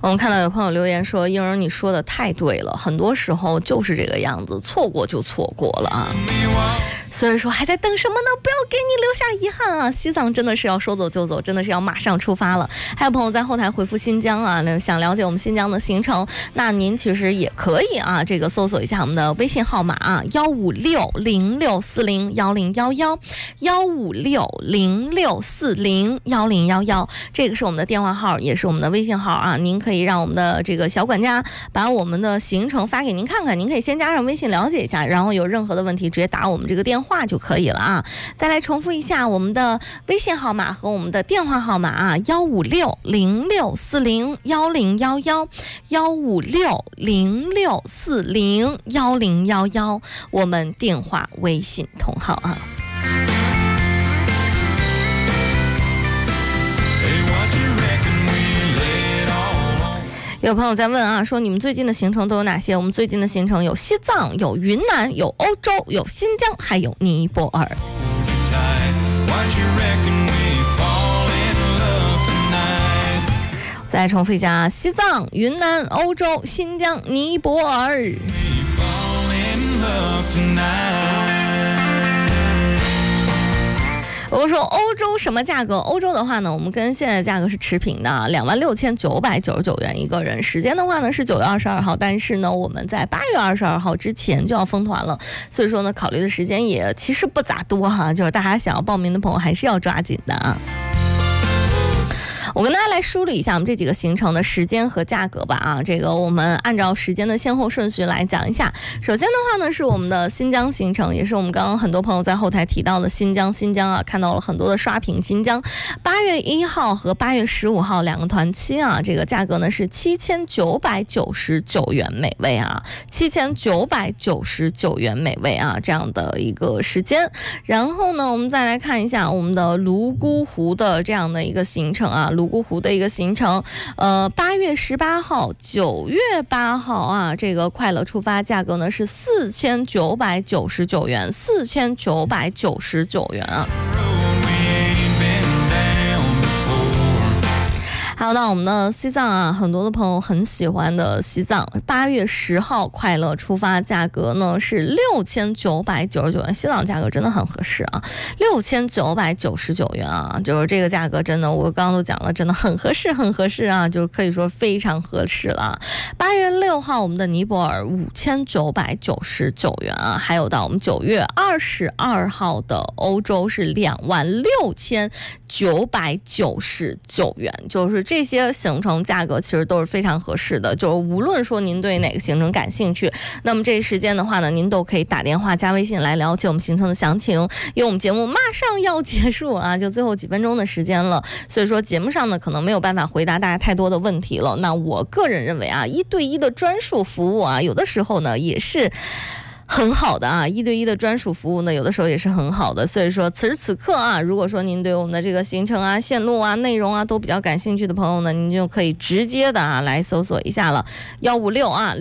我们看到有朋友留言说，英儿你说的太对了，很多时候就是这个样子，错过就错过了啊。所以说还在等什么呢？不要给你留下遗憾啊！西藏真的是要说走就走，真的是要马上出发了。还有朋友在后台回复新疆啊，想了解我们新疆的行程，那您其实也可以啊，这个搜索一下我们的微信号码啊，15606401011，15606401011，这个是我们的电话号，也是我们的微信号啊。您可以让我们的这个小管家把我们的行程发给您看看，您可以先加上微信了解一下，然后有任何的问题直接打我们这个电话就可以了啊。再来重复一下我们的微信号码和我们的电话号码啊，156064011，15606401011，我们电话微信同号啊。有朋友在问啊，说你们最近的行程都有哪些？我们最近的行程有西藏，有云南，有欧洲，有新疆，还有尼泊尔。再重复一下，西藏、云南、欧洲、新疆、尼泊尔。我说欧洲什么价格？欧洲的话呢，我们跟现在的价格是持平的，26,999元一个人。时间的话呢是9月22号，但是呢我们在8月22号之前就要封团了，所以说呢考虑的时间也其实不咋多哈，就是大家想要报名的朋友还是要抓紧的啊。我跟大家来梳理一下我们这几个行程的时间和价格吧啊，这个我们按照时间的先后顺序来讲一下。首先的话呢是我们的新疆行程，也是我们刚刚很多朋友在后台提到的新疆啊，看到了很多的刷屏新疆。8月1号和8月15号两个团期啊，这个价格呢是7999元每位啊，7999元每位啊，这样的一个时间。然后呢我们再来看一下我们的泸沽湖的这样的一个行程啊，泸沽湖的一个行程，8月18号、9月8号啊，这个快乐出发价格呢是4999元，4999元啊。还有到我们的西藏啊，很多的朋友很喜欢的西藏，8月10号快乐出发价格呢是6999元，西藏价格真的很合适啊，6999元啊，就是这个价格真的，我刚刚都讲了，真的很合适啊，就可以说非常合适了。8月6号我们的尼泊尔5999元啊，还有到我们9月22号的欧洲是26999元，就是这些行程价格其实都是非常合适的，就是无论说您对哪个行程感兴趣，那么这时间的话呢，您都可以打电话加微信来了解我们行程的详情。因为我们节目马上要结束啊，就最后几分钟的时间了，所以说节目上呢可能没有办法回答大家太多的问题了。那我个人认为啊，1对1的专属服务啊，有的时候呢也是很好的啊，1对1的专属服务呢，有的时候也是很好的。所以说此时此刻啊，如果说您对我们的这个行程啊、线路啊、内容啊都比较感兴趣的朋友呢，您就可以直接的啊来搜索一下了，156啊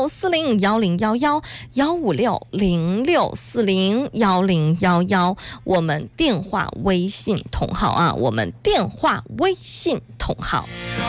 06401011，15606401011，我们电话微信同号啊，我们电话微信同号。